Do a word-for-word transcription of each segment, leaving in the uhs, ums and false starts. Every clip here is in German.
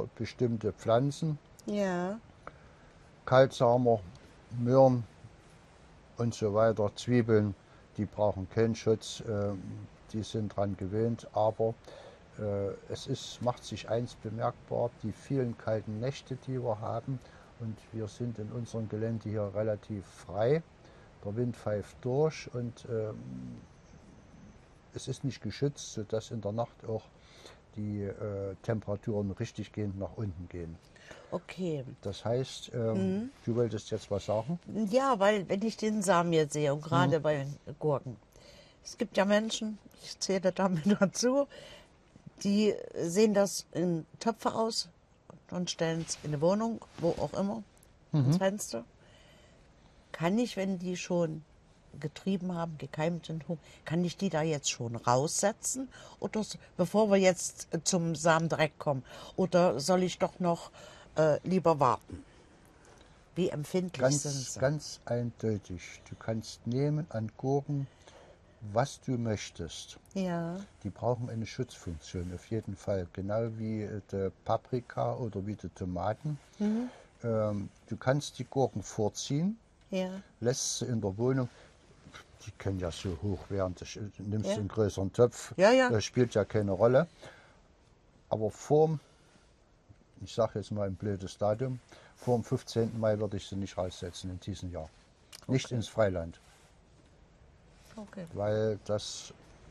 für bestimmte Pflanzen. Ja. Kaltsamer, Möhren und so weiter, Zwiebeln, die brauchen keinen Schutz, äh, die sind dran gewöhnt, aber äh, es ist, macht sich eins bemerkbar, die vielen kalten Nächte, die wir haben, und wir sind in unserem Gelände hier relativ frei, der Wind pfeift durch und ähm, es ist nicht geschützt, sodass in der Nacht auch die äh, Temperaturen richtig gehend nach unten gehen. Okay. Das heißt, ähm, mhm. du wolltest jetzt was sagen? Ja, weil wenn ich den Samen jetzt sehe, und gerade mhm. bei den Gurken, es gibt ja Menschen, ich zähle damit dazu, die sehen das in Töpfe aus und stellen es in eine Wohnung, wo auch immer, mhm. ins Fenster. Kann ich, wenn die schon getrieben haben, gekeimt sind, kann ich die da jetzt schon raussetzen, oder bevor wir jetzt zum Samendreck kommen? Oder soll ich doch noch äh, lieber warten? Wie empfindlich ganz, sind sie? Ganz eindeutig. Du kannst nehmen an Gurken, was du möchtest. Ja. Die brauchen eine Schutzfunktion auf jeden Fall, genau wie die Paprika oder wie die Tomaten. Mhm. Ähm, du kannst die Gurken vorziehen, ja. lässt sie in der Wohnung. Die können ja so hoch werden, du nimmst ja. einen größeren Topf, ja, ja. Das spielt ja keine Rolle. Aber vorm, ich sage jetzt mal ein blödes Datum, vor dem fünfzehnten Mai würde ich sie nicht raussetzen in diesem Jahr. Okay. Nicht ins Freiland. Okay. Weil das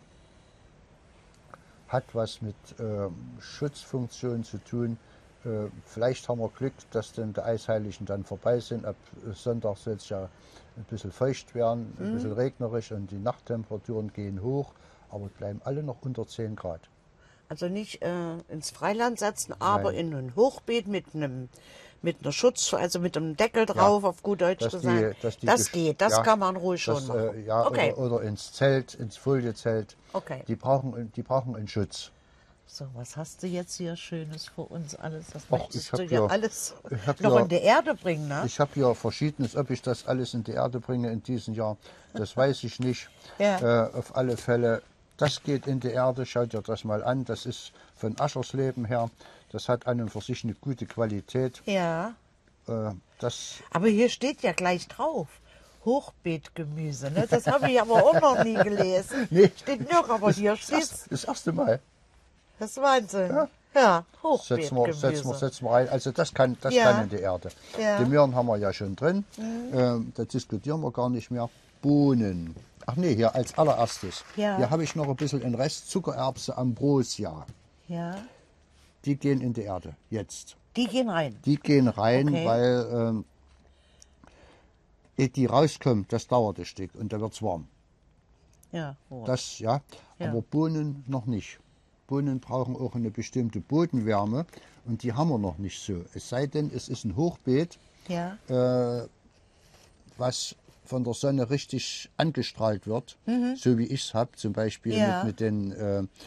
hat was mit äh, Schutzfunktion zu tun. Äh, vielleicht haben wir Glück, dass dann die Eisheiligen dann vorbei sind. Ab Sonntag soll es ja ein bisschen feucht werden, ein mhm. bisschen regnerisch und die Nachttemperaturen gehen hoch, aber bleiben alle noch unter zehn Grad. Also nicht äh, ins Freiland setzen, aber Nein. in ein Hochbeet mit einem mit einer Schutz, also mit einem Deckel drauf, ja, auf gut Deutsch dass gesagt. Die, dass die das geht, das ja, kann man ruhig das, schon machen. Äh, ja, okay. oder, oder ins Zelt, ins Foliezelt. Okay. Die brauchen, die brauchen einen Schutz. So, was hast du jetzt hier Schönes für uns alles? Das Och, möchtest ich du hier, ja alles noch hier, in die Erde bringen, ne? Ich habe hier Verschiedenes, ob ich das alles in die Erde bringe in diesem Jahr, das weiß ich nicht. ja. äh, auf alle Fälle, das geht in die Erde, schaut dir das mal an, das ist von Aschersleben her, das hat an und für sich eine gute Qualität. Ja. Äh, das aber hier steht ja gleich drauf. Hochbeetgemüse, ne? Das habe ich aber auch noch nie gelesen. Nee, steht noch, aber das, hier steht das, das erste Mal. Das ist Wahnsinn. Ja, ja Hochbeetgemüse. Setzen wir, setzen, wir, setzen wir rein. Also das kann, das ja. kann in die Erde. Ja. Die Möhren haben wir ja schon drin. Mhm. Ähm, da diskutieren wir gar nicht mehr. Bohnen. Ach nee, hier als allererstes. Ja. Hier habe ich noch ein bisschen in Rest Zuckererbse Ambrosia. Ja. Die gehen in die Erde, jetzt. Die gehen rein? Die gehen rein, okay. weil ähm, ehe die rauskommt, das dauert ein Stück und da wird es warm. Ja, oh. Das, ja, ja, aber Bohnen noch nicht. Bohnen brauchen auch eine bestimmte Bodenwärme und die haben wir noch nicht so. Es sei denn, es ist ein Hochbeet, ja. äh, was von der Sonne richtig angestrahlt wird, mhm. so wie ich es habe, zum Beispiel ja. mit, mit den äh, äh,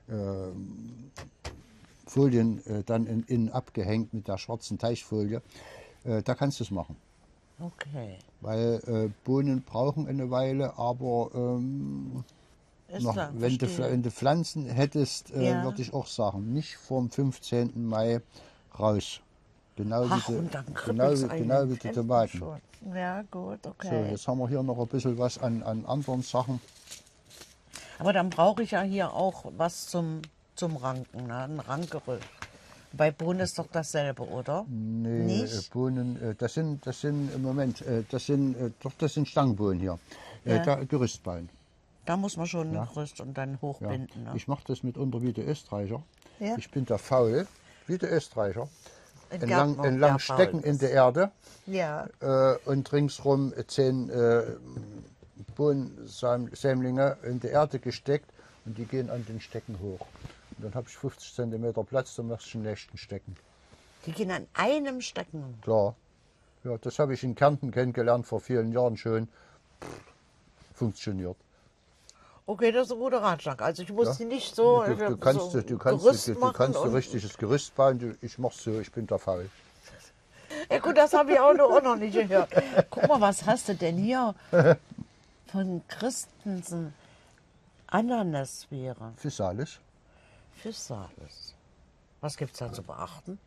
Folien äh, dann in, innen abgehängt mit der schwarzen Teichfolie. Äh, da kannst du es machen. Okay. Weil äh, Bohnen brauchen eine Weile, aber ähm, noch, klar, wenn, du, wenn du Pflanzen hättest, äh, ja. würde ich auch sagen, nicht vom fünfzehnten Mai raus. Genau Ach, wie die, und dann genau, wie, genau wie die Tomaten. Schon. Ja, gut, okay. So, jetzt haben wir hier noch ein bisschen was an, an anderen Sachen. Aber dann brauche ich ja hier auch was zum, zum Ranken, ne? Ein Rankgerüst. Bei Bohnen ist doch dasselbe, oder? Nee, Nicht? Bohnen, äh, das sind, das sind im Moment, äh, das sind, äh, doch, das sind Stangenbohnen hier. Äh, ja. da, Gerüstballen. Da muss man schon ja. ein Gerüst und dann hochbinden. Ja. Ne? Ich mache das mitunter wie der Österreicher. Ja. Ich bin da faul, wie der Österreicher. Ein Entlang, entlang stecken in der Erde ja. äh, und ringsrum zehn äh, Bohnensämlinge in die Erde gesteckt und die gehen an den Stecken hoch. Und dann habe ich fünfzig Zentimeter Platz, dann machst du den nächsten Stecken. Die gehen an einem Stecken? Klar. Ja, das habe ich in Kärnten kennengelernt, vor vielen Jahren schon. Pff, funktioniert. Okay, das ist ein guter Ratschlag. Also ich muss ja. die nicht so Du, du kannst, so du kannst, Gerüst du, du machen kannst ein und richtiges Gerüst bauen. Ich mache so, ich bin da faul. Ja gut, das habe ich auch noch, auch noch nicht gehört. Guck mal, was hast du denn hier von Christensen? Ananasbeere. Physalis. Physalis. Was gibt es da zu beachten?